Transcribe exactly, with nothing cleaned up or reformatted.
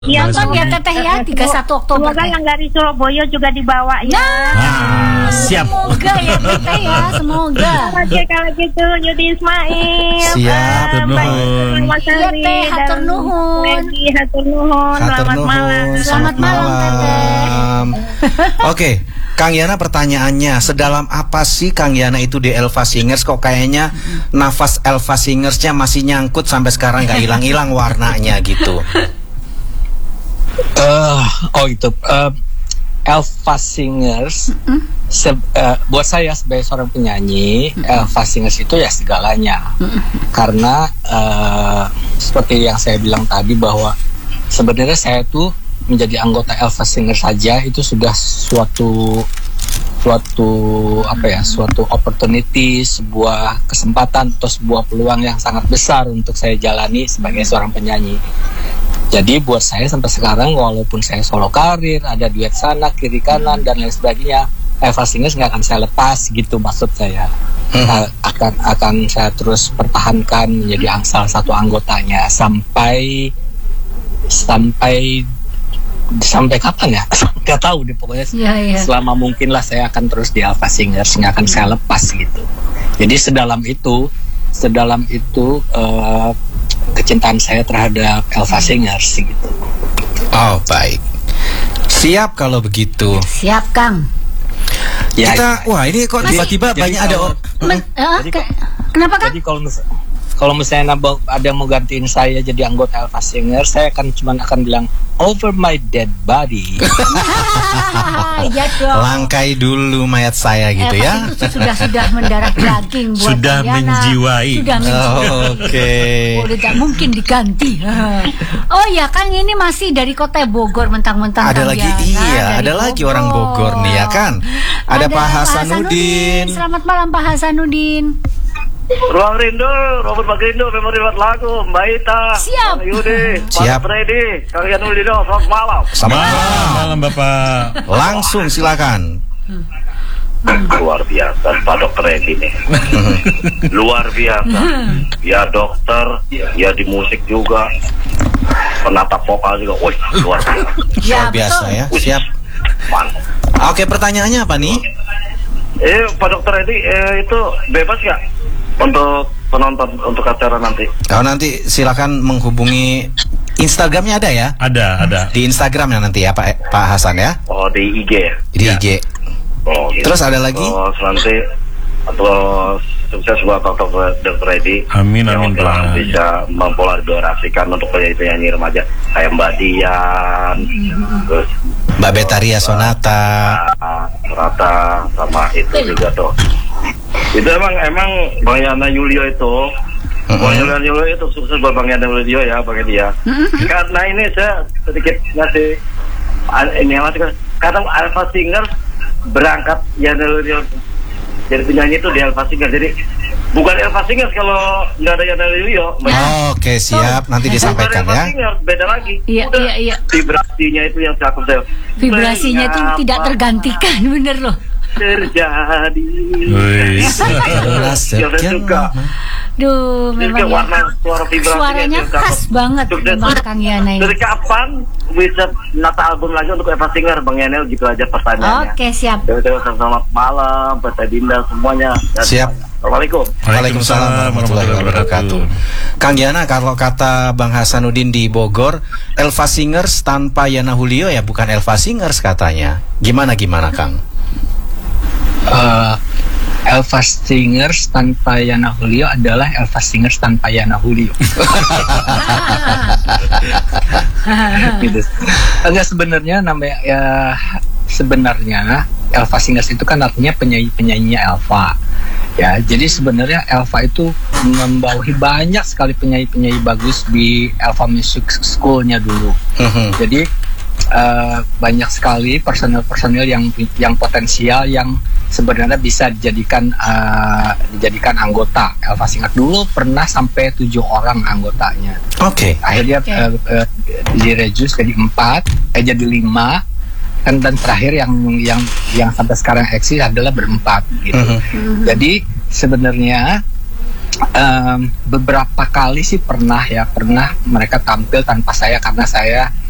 Iya, Nonton ya Teteh ya, tiga puluh satu Oktober. Semoga yang dari Surabaya juga dibawa ya. Nah, Ah, siap. semoga ya Teteh ya, semoga. Oke, kalau gitu Yudi Ismail. Siap, eh, Hatur Mbak nuhun. Mas Iya, Ari Teh, dan hatur nuhun. Peggy, hatur nuhun. Hatur Selamat nuhun. malam. Selamat malam, malam. Oke, Kang Yana, pertanyaannya, sedalam apa sih Kang Yana itu di Elva Singers? Kok kayaknya nafas Elva Singersnya masih nyangkut sampai sekarang nggak hilang-hilang warnanya gitu. Uh, oh itu uh, Elva Singers se uh, buat saya sebagai seorang penyanyi, Elva Singers itu ya segalanya. Karena uh, seperti yang saya bilang tadi bahwa sebenarnya saya tuh menjadi anggota Elva Singers saja itu sudah suatu suatu apa ya suatu opportunity, sebuah kesempatan atau sebuah peluang yang sangat besar untuk saya jalani sebagai seorang penyanyi. Jadi buat saya sampai sekarang walaupun saya solo karir, ada duet sana kiri kanan dan lain sebagainya, Elva Singers nggak akan saya lepas gitu maksud saya. Nah, akan akan saya terus pertahankan menjadi salah satu anggotanya sampai sampai sampai kapan ya? Nggak tahu deh pokoknya. Ya, ya. Selama mungkin lah saya akan terus di Elva Singers, nggak akan saya lepas gitu. Jadi sedalam itu, sedalam itu uh, kecintaan saya terhadap Elva Singers gitu. Oh, baik. Siap kalau begitu. Siap Kang. Ya, Kita, wah ini kok tiba-tiba Jadi banyak ada kalau- or- Men- eh, Jadi ke- kenapa Kang? Jadi kalau mis- kalau misalnya nambah- ada yang mau gantiin saya jadi anggota Elva Singers, saya akan cuman akan bilang over my dead body. Iya dong. langkai dulu mayat saya gitu Elva ya. itu sudah sudah mendarah daging buat Sudah Kang Yana. menjiwai. Sudah menjiwai. Oke. Udah tak mungkin diganti. Oh ya Kang, ini masih dari kota Bogor mentang-mentang Ada Kang lagi, Yana, iya, dari ada lagi orang Bogor nih ya kan. Ada Pak Hasanuddin. Selamat malam Pak Hasanuddin. Ruang Rindu, Robert Bagrindo, memori buat lagu, Mbak Ita, Siap. Kang Yudi, Siap. Pak Freddy, Kang Yanulino, selamat malam. Sama Malam, malam Bapak. langsung silakan. Luar biasa, Pak Dokter Edi nih. Luar biasa. Ya dokter, ya di musik juga, penata vokal juga, wih luar biasa. Luar biasa ya. Siap. Mantap. Oke, pertanyaannya apa nih? Eh, Pak Dokter Edi, eh, itu bebas nggak untuk penonton untuk acara nanti? Kalau nanti silakan menghubungi Instagramnya ada ya? Ada, ada. Di Instagramnya nanti ya Pak Pak Hasan ya? Oh di I G ya? Di Ya. I G. Oh, gitu. Terus ada lagi? Oh, nanti atau sukses buat Dokter Edi. Amin, amin, Yang Pak. bisa mempolarisasikan untuk penyanyi-penyanyi remaja kayak Mbak Dian, terus Mbak Betaria Sonata. ah, Rata sama itu juga tuh. Itu emang emang Bang Yana Yulio itu, Bang Yana Yulio itu sukses buat Bang Yana Yulio ya, Bang Edi ya. Karena ini saya sedikit ngasih an- ini masih kadang Elva Singers berangkat Yana Yulio jadi penyanyi itu di Elva Singers, jadi bukan Elva Singers kalau nggak ada Yana Yulio. Oke, siap. Nanti disampaikan Bukan Elva ya. Singers, beda lagi. Iya, Udah, iya, iya. vibrasinya itu yang cakep saya. Vibrasinya itu Mengapa tidak tergantikan, bener loh. terjadi. Wih. Yang saya suka. Duh, Jadi memang warna ya. suara vibrasinya Suaranya itu cakep. khas banget Sukses. memang Kang Yana ini. Dari kapan bisa nata album lagi untuk Elva Singer, Bang Yanel, gitu aja pertanyaannya. Oke, siap. Terima kasih, selamat malam, Pak Dinda semuanya. Dan Siap. Assalamualaikum. Waalaikumsalam warahmatullahi wabarakatuh. Kang Yana, kalau kata Bang Hasanuddin di Bogor, Elva Singers tanpa Yana Julio ya bukan Elva Singers katanya. Gimana gimana Kang? Uh, Elva Singers tanpa Yana Julio adalah Elva Singers tanpa Yana Julio. Gitu. Enggak, sebenarnya namanya ya sebenarnya Elva Singers itu kan artinya penyanyi-penyanyinya Elva. Ya, jadi sebenarnya Elva itu membawahi banyak sekali penyanyi-penyanyi bagus di Elva Music School-nya dulu. Jadi uh, banyak sekali personil-personil yang yang potensial yang sebenarnya bisa dijadikan uh, dijadikan anggota Elva Singers. Dulu pernah sampai tujuh orang anggotanya. Oke. Akhirnya Oke. uh, uh, direjus jadi empat, eh jadi lima. Kan dan terakhir yang yang yang sampai sekarang eksis adalah berempat gitu. Jadi sebenarnya um, beberapa kali sih pernah ya pernah mereka tampil tanpa saya karena saya